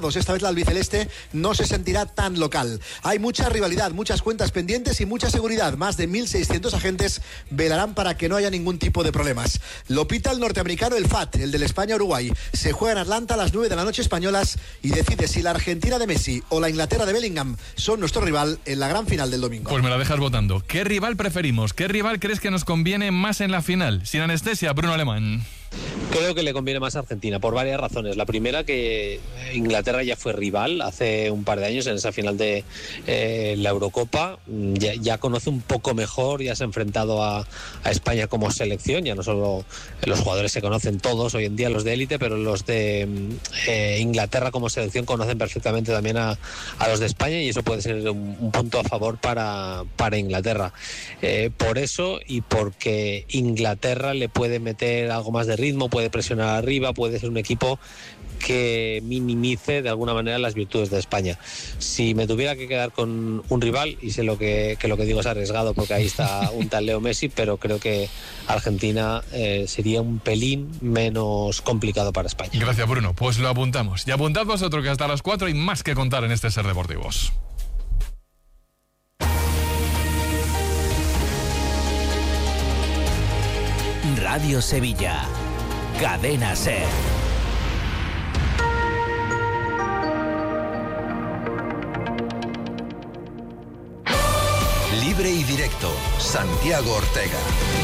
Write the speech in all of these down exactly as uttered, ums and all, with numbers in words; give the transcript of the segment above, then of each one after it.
Esta vez la albiceleste no se sentirá tan local. Hay mucha rivalidad, muchas cuentas pendientes y mucha seguridad. Más de mil seiscientos agentes velarán para que no haya ningún tipo de problemas. Lo pita el norteamericano, el F A T, el del España-Uruguay. Se juega en Atlanta a las nueve de la noche españolas y decide si la Argentina de Messi o la Inglaterra de Bellingham son nuestro rival en la gran final del domingo. Pues me la dejas votando. ¿Qué rival preferimos? ¿Qué rival crees que nos conviene más en la final? Sin anestesia, Bruno Alemán. Creo que le conviene más a Argentina por varias razones. La primera, que Inglaterra ya fue rival hace un par de años en esa final de eh, la Eurocopa. Ya, ya conoce un poco mejor, ya se ha enfrentado a, a España como selección. Ya no solo los jugadores se conocen todos hoy en día, los de élite, pero los de eh, Inglaterra como selección conocen perfectamente también a, a los de España, y eso puede ser un, un punto a favor para, para Inglaterra. Eh, por eso, y porque Inglaterra le puede meter algo más de ritmo, puede presionar arriba, puede ser un equipo que minimice de alguna manera las virtudes de España. Si me tuviera que quedar con un rival, y sé lo que, que lo que digo es arriesgado porque ahí está un tal Leo Messi, pero creo que Argentina eh, sería un pelín menos complicado para España. Gracias, Bruno. Pues lo apuntamos. Y apuntad vosotros que hasta las cuatro hay más que contar en este Ser Deportivos. Radio Sevilla. Cadena Ser. Libre y directo. Santiago Ortega.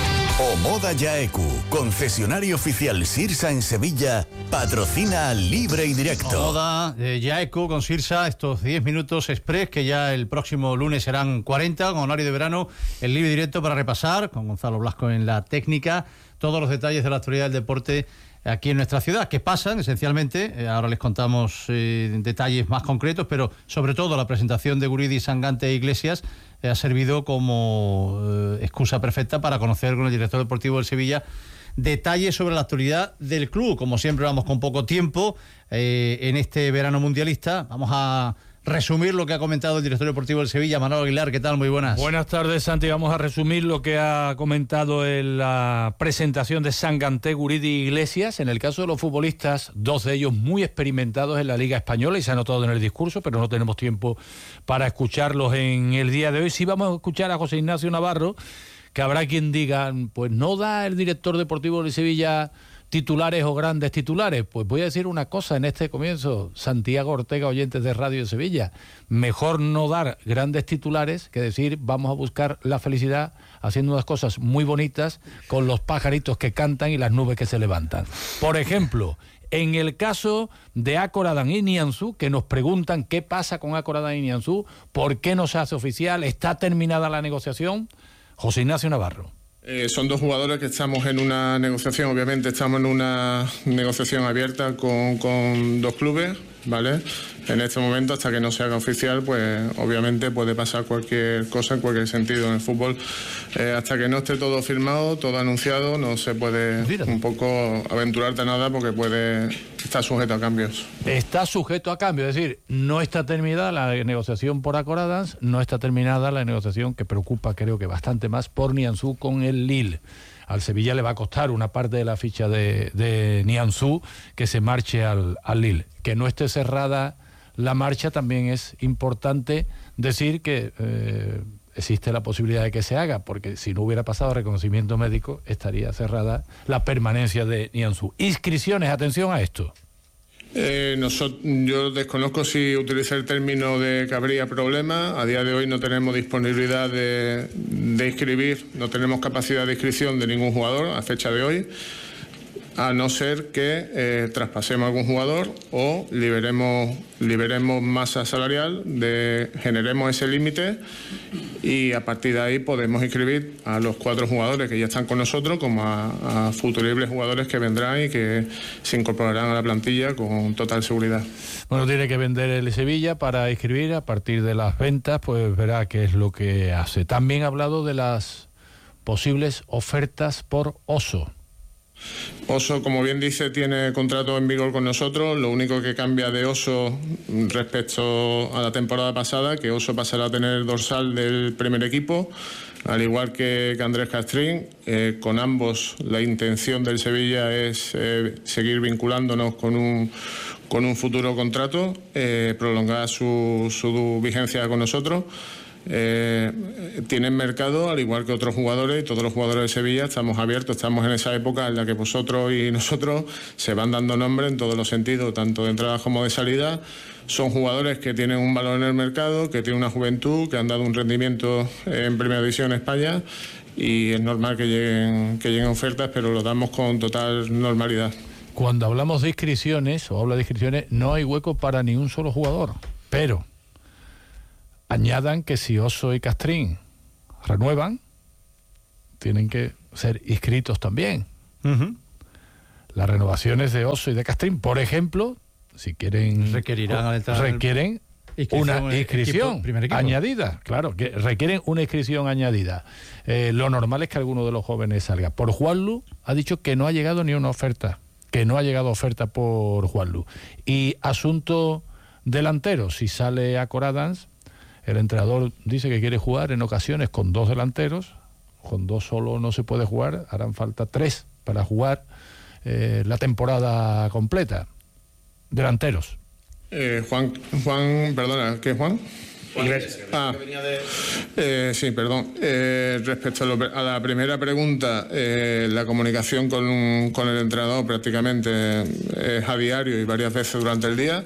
Omoda Yaeku, concesionario oficial Sirsa en Sevilla, patrocina Libre y Directo. Omoda eh, Yaeku con Sirsa, estos diez minutos express que ya el próximo lunes serán cuarenta, con horario de verano, el Libre y Directo para repasar, con Gonzalo Blasco en la técnica, todos los detalles de la actualidad del deporte aquí en nuestra ciudad, que pasan esencialmente, eh, ahora les contamos eh, detalles más concretos, pero sobre todo la presentación de Guridi, Sangante e Iglesias eh, ha servido como eh, excusa perfecta para conocer con el director deportivo del Sevilla detalles sobre la actualidad del club. Como siempre vamos con poco tiempo eh, en este verano mundialista, vamos a resumir lo que ha comentado el director deportivo del Sevilla, Manolo Aguilar. ¿Qué tal? Muy buenas. Buenas tardes, Santi. Vamos a resumir lo que ha comentado en la presentación de Sangante, Guridi y Iglesias. En el caso de los futbolistas, dos de ellos muy experimentados en la Liga Española, y se ha notado en el discurso, pero no tenemos tiempo para escucharlos en el día de hoy. Sí vamos a escuchar a José Ignacio Navarro, que habrá quien diga, pues no da el director deportivo del Sevilla titulares o grandes titulares. Pues voy a decir una cosa en este comienzo, Santiago Ortega, oyentes de Radio Sevilla, mejor no dar grandes titulares que decir vamos a buscar la felicidad haciendo unas cosas muy bonitas con los pajaritos que cantan y las nubes que se levantan. Por ejemplo, en el caso de Akoradan y Nianzú, que nos preguntan qué pasa con Akoradan y Nianzú, por qué no se hace oficial, está terminada la negociación. José Ignacio Navarro. Eh, son dos jugadores que estamos en una negociación, obviamente estamos en una negociación abierta con, con dos clubes, ¿vale? En este momento, hasta que no se haga oficial, pues obviamente puede pasar cualquier cosa en cualquier sentido en el fútbol. Eh, hasta que no esté todo firmado, todo anunciado, no se puede un poco aventurarte a nada porque puede estar sujeto a cambios. Está sujeto a cambios, es decir, no está terminada la negociación por Akoradans, no está terminada la negociación que preocupa, creo que bastante más, por Nianzú con el Lille. Al Sevilla le va a costar una parte de la ficha de, de Nianzú que se marche al, al Lille. Que no esté cerrada la marcha, también es importante decir que eh, existe la posibilidad de que se haga, porque si no hubiera pasado reconocimiento médico estaría cerrada la permanencia de Nianzú. Inscripciones, atención a esto. Eh, nosotros, yo desconozco si utiliza el término de que habría problema. A día de hoy no tenemos disponibilidad de, de inscribir, no tenemos capacidad de inscripción de ningún jugador a fecha de hoy, a no ser que eh, traspasemos a algún jugador o liberemos, liberemos masa salarial, de, generemos ese límite, y a partir de ahí podemos inscribir a los cuatro jugadores que ya están con nosotros como a, a futuribles jugadores que vendrán y que se incorporarán a la plantilla con total seguridad. Bueno, tiene que vender el Sevilla para inscribir. A partir de las ventas, pues verá qué es lo que hace. También ha hablado de las posibles ofertas por Oso. Oso, como bien dice, tiene contrato en vigor con nosotros. Lo único que cambia de Oso respecto a la temporada pasada, que Oso pasará a tener dorsal del primer equipo, al igual que, que Andrés Castrín. Eh, con ambos la intención del Sevilla es eh, seguir vinculándonos con un, con un futuro contrato, eh, prolongar su, su vigencia con nosotros. Eh, tienen mercado al igual que otros jugadores, y todos los jugadores de Sevilla estamos abiertos, estamos en esa época en la que vosotros y nosotros se van dando nombre en todos los sentidos, tanto de entrada como de salida. Son jugadores que tienen un valor en el mercado, que tienen una juventud, que han dado un rendimiento en Primera División en España, y es normal que lleguen, que lleguen ofertas, pero lo damos con total normalidad. Cuando hablamos de inscripciones o habla de inscripciones, no hay hueco para ni un solo jugador, pero añadan que si Oso y Castrín renuevan, tienen que ser inscritos también. Uh-huh. Las renovaciones de Oso y de Castrín, por ejemplo, si quieren, requerirán requieren una inscripción equipo, equipo. añadida, claro, que requieren una inscripción añadida. Eh, lo normal es que alguno de los jóvenes salga. Por Juanlu ha dicho que no ha llegado ni una oferta, que no ha llegado oferta por Juanlu. Y asunto delantero, si sale a Coradans, el entrenador dice que quiere jugar en ocasiones con dos delanteros, con dos solo no se puede jugar, harán falta tres para jugar eh, la temporada completa. Delanteros. Eh, Juan, Juan, perdona, ¿qué es Juan? Juan ah, eh, sí, perdón. Eh, respecto a, lo, a la primera pregunta, eh, la comunicación con, con el entrenador prácticamente es a diario y varias veces durante el día.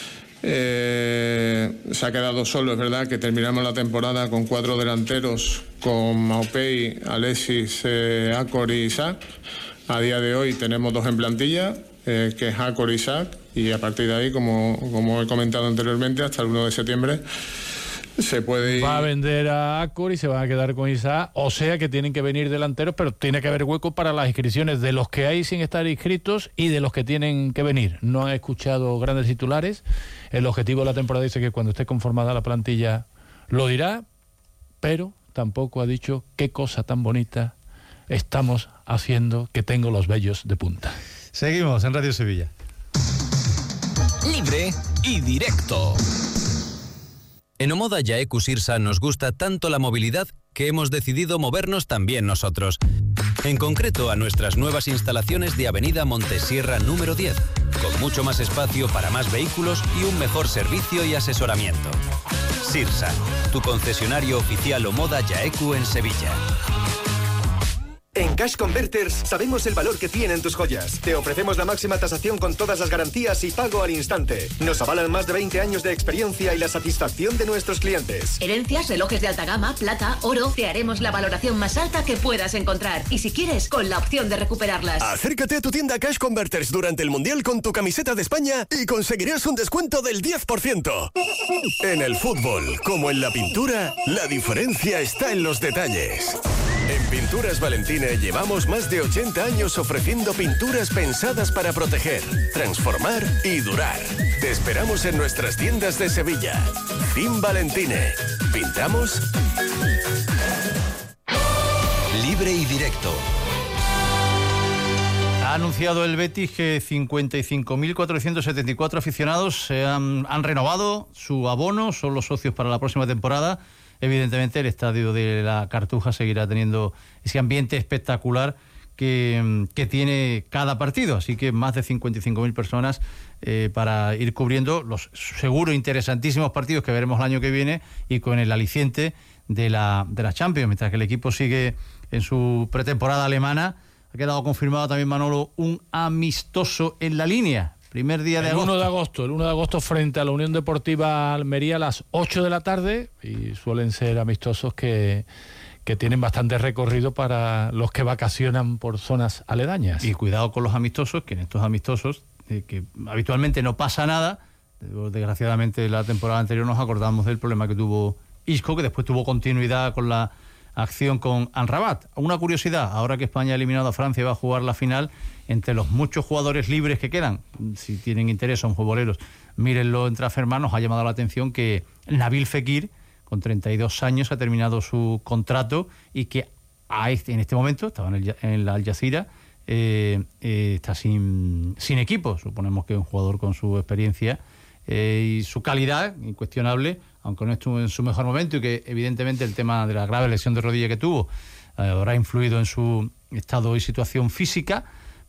Eh, se ha quedado solo, es verdad que terminamos la temporada con cuatro delanteros, con Maupay, Alexis, eh, Acor y Isaac. A día de hoy tenemos dos en plantilla, eh, que es Acor y Isaac, y a partir de ahí, como, como he comentado anteriormente, hasta el uno de septiembre se puede ir. Va a vender a Acor y se van a quedar con Isaac, o sea que tienen que venir delanteros, pero tiene que haber hueco para las inscripciones de los que hay sin estar inscritos y de los que tienen que venir. No he escuchado grandes titulares. El objetivo de la temporada dice que cuando esté conformada la plantilla lo dirá, pero tampoco ha dicho qué cosa tan bonita estamos haciendo que tengo los vellos de punta. Seguimos en Radio Sevilla. Libre y directo. En Omoda Yaeku Sirsa nos gusta tanto la movilidad que hemos decidido movernos también nosotros. En concreto a nuestras nuevas instalaciones de Avenida Montesierra número diez, con mucho más espacio para más vehículos y un mejor servicio y asesoramiento. Sirsa, tu concesionario oficial Omoda Yaeku en Sevilla. En Cash Converters sabemos el valor que tienen tus joyas. Te ofrecemos la máxima tasación con todas las garantías y pago al instante. Nos avalan más de veinte años de experiencia y la satisfacción de nuestros clientes. Herencias, relojes de alta gama, plata, oro. Te haremos la valoración más alta que puedas encontrar. Y si quieres, con la opción de recuperarlas. Acércate a tu tienda Cash Converters durante el Mundial con tu camiseta de España y conseguirás un descuento del diez por ciento. En el fútbol, como en la pintura, la diferencia está en los detalles. En Pinturas Valentine llevamos más de ochenta años ofreciendo pinturas pensadas para proteger, transformar y durar. Te esperamos en nuestras tiendas de Sevilla. Fin Valentine. ¿Pintamos? Libre y directo. Ha anunciado el Betis que cincuenta y cinco mil cuatrocientos setenta y cuatro aficionados se han, han renovado su abono, son los socios para la próxima temporada. Evidentemente el estadio de la Cartuja seguirá teniendo ese ambiente espectacular que, que tiene cada partido, así que más de cincuenta y cinco mil personas eh, para ir cubriendo los seguro interesantísimos partidos que veremos el año que viene y con el aliciente de la, de la Champions, mientras que el equipo sigue en su pretemporada alemana. Ha quedado confirmado también, Manolo, un amistoso en la línea. Primer día de el agosto. uno de agosto, el uno de agosto frente a la Unión Deportiva Almería a las ocho de la tarde, y suelen ser amistosos que, que tienen bastante recorrido para los que vacacionan por zonas aledañas. Y cuidado con los amistosos, que en estos amistosos, eh, que habitualmente no pasa nada. Desgraciadamente la temporada anterior nos acordamos del problema que tuvo Isco, que después tuvo continuidad con la acción con Amrabat. Una curiosidad, ahora que España ha eliminado a Francia y va a jugar la final, entre los muchos jugadores libres que quedan, si tienen interés, son futboleros, mírenlo en Transfermarkt, nos ha llamado la atención que Nabil Fekir, con treinta y dos años, ha terminado su contrato y que a este, en este momento, estaba en, el, en la Al Jazeera, eh, eh, está sin, sin equipo. Suponemos que es un jugador con su experiencia eh, y su calidad incuestionable, aunque no estuvo en su mejor momento, y que evidentemente el tema de la grave lesión de rodilla que tuvo eh, habrá influido en su estado y situación física,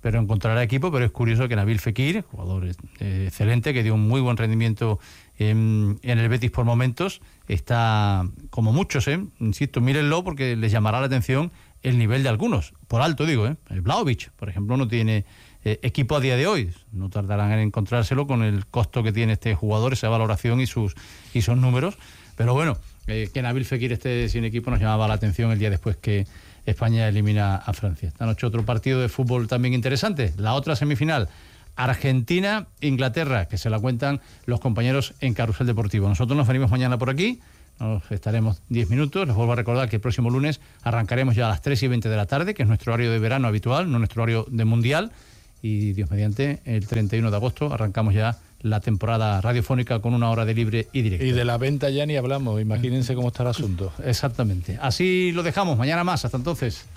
pero encontrará equipo. Pero es curioso que Nabil Fekir, jugador eh, excelente, que dio un muy buen rendimiento en, en el Betis por momentos, está como muchos, ¿eh? Insisto, mírenlo porque les llamará la atención el nivel de algunos, por alto digo, ¿eh? El Vlahovic, por ejemplo, no tiene eh, equipo a día de hoy, no tardarán en encontrárselo con el costo que tiene este jugador, esa valoración y sus, y sus números, pero bueno, eh, que Nabil Fekir esté sin equipo nos llamaba la atención el día después que España elimina a Francia. Esta noche otro partido de fútbol también interesante, la otra semifinal, Argentina-Inglaterra, que se la cuentan los compañeros en Carrusel Deportivo. Nosotros nos venimos mañana por aquí, nos estaremos diez minutos. Les vuelvo a recordar que el próximo lunes arrancaremos ya a las tres y veinte de la tarde, que es nuestro horario de verano habitual, no nuestro horario de mundial. Y Dios mediante, el treinta y uno de agosto arrancamos ya la temporada radiofónica con una hora de libre y directo. Y de la venta ya ni hablamos, imagínense cómo está el asunto. Exactamente. Así lo dejamos, mañana más, hasta entonces.